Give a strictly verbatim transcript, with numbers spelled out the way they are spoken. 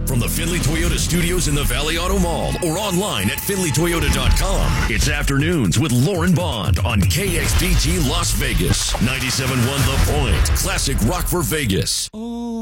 From the Finley Toyota studios in the Valley Auto Mall or online at finley toyota dot com, it's Afternoons with Lauren Bond on K X P G Las Vegas. ninety-seven point one The Point. Classic rock for Vegas. Oh.